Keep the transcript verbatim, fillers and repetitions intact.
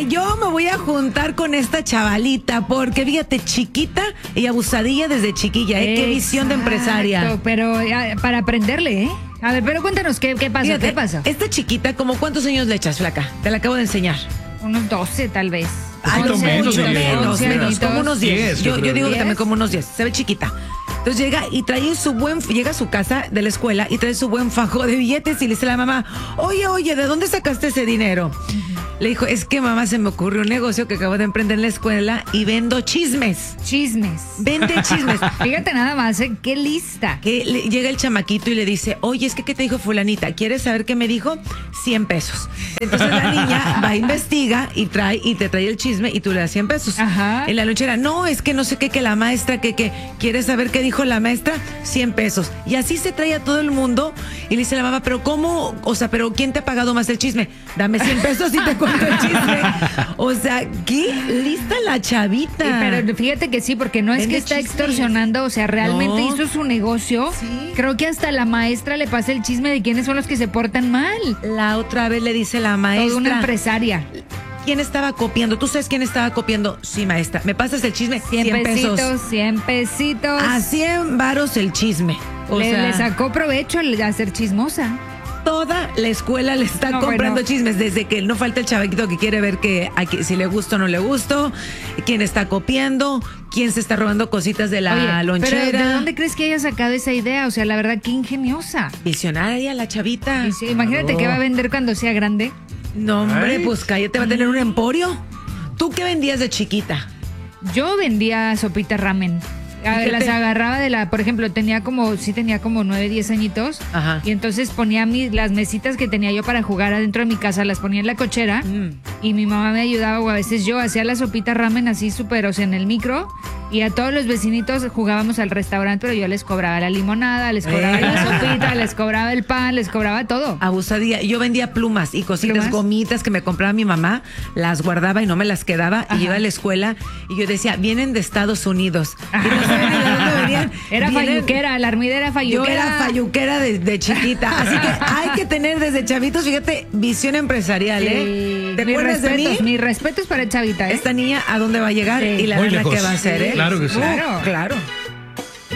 yo me voy a juntar con esta chavalita porque fíjate, chiquita y abusadilla desde chiquilla, ¿eh? Qué visión de empresaria. Pero ya, para aprenderle, ¿eh? A ver, pero cuéntanos, ¿qué, qué pasa? Fíjate, ¿Qué pasa? Esta chiquita, ¿como cuántos años le echas, flaca? Te la acabo de enseñar. Unos doce, tal vez. Ay, Poquito no, menos, mucho diría yo. menos, once menos, añitos. como unos diez. diez, Yo, yo yo creo. digo que ¿diez? también como unos diez. Se ve chiquita. Entonces llega y trae su buen, llega a su casa de la escuela y trae su buen fajo de billetes y le dice a la mamá, oye, oye, ¿de dónde sacaste ese dinero? Le dijo, es que mamá, se me ocurrió un negocio que acabo de emprender en la escuela y vendo chismes. Chismes. Vende chismes. Fíjate nada más, ¿eh? Qué lista. Que le- llega el chamaquito y le dice, oye, es que ¿qué te dijo fulanita? ¿Quieres saber qué me dijo? cien pesos. Entonces la niña va, investiga y trae y te trae el chisme y tú le das cien pesos. Ajá. En la lonchera, no, es que no sé qué, que la maestra, que, que, ¿quieres saber qué dijo la maestra? cien pesos. Y así se trae a todo el mundo y le dice a la mamá, pero ¿cómo? O sea, pero ¿quién te ha pagado más el chisme? Dame cien pesos y te cuento el chisme. O sea, qué lista la chavita. Sí, pero fíjate que sí, porque no es Vende que está chismes. extorsionando, o sea, realmente No. hizo su negocio. Sí. Creo que hasta la maestra le pasa el chisme de quiénes son los que se portan mal. La otra vez le dice la maestra. Toda una empresaria. ¿Quién estaba copiando? ¿Tú sabes quién estaba copiando? Sí, maestra. ¿Me pasas el chisme? cien pesitos, cien pesitos. A cien varos el chisme. O le, sea, le sacó provecho el hacer chismosa. toda la escuela le está No, comprando bueno. chismes. Desde que no falta el chavaquito que quiere ver que aquí, si le gusta o no le gusta, quién está copiando, quién se está robando cositas de la Oye, lonchera. pero ¿de dónde crees que haya sacado esa idea? O sea, la verdad, qué ingeniosa. Visionaria la chavita. Y sí, imagínate qué va a vender cuando sea grande. No, hombre, Ay. pues cállate, va a tener un emporio. ¿Tú qué vendías de chiquita? Yo vendía sopita ramen. A ver, Fíjate. las agarraba de la, por ejemplo, tenía como, sí tenía como nueve, diez añitos. Ajá. Y entonces ponía mis, las mesitas que tenía yo para jugar adentro de mi casa, las ponía en la cochera. Mm. Y mi mamá me ayudaba, o a veces yo hacía la sopita ramen así súper, o sea, en el micro. Y a todos los vecinitos jugábamos al restaurante, pero yo les cobraba la limonada, les cobraba Eh. la sopita, les cobraba el pan, les cobraba todo. Abusadía. Yo vendía plumas y cositas, ¿Plumas? gomitas que me compraba mi mamá, las guardaba y no me las quedaba. Ajá. Y iba a la escuela y yo decía, vienen de Estados Unidos. Y no sabía ni de dónde venían. Era Vienen- falluquera, la armida era Yo falluquera. era falluquera de, de chiquita. Así que hay que tener desde chavitos, fíjate, visión empresarial, ¿eh? Sí. ¿Te mis acuerdas de mí? respetos, mis respetos para Chavita, ¿eh? Esta niña, ¿a dónde va a llegar? Sí. Y la Muy verdad lejos. que va a hacer, ¿eh? Claro que sí. Uh, claro.